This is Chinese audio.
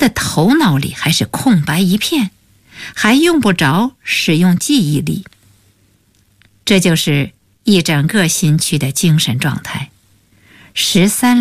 的头脑里还是空白一片，还用不着使用记忆力。这就是一整个新区的精神状态。13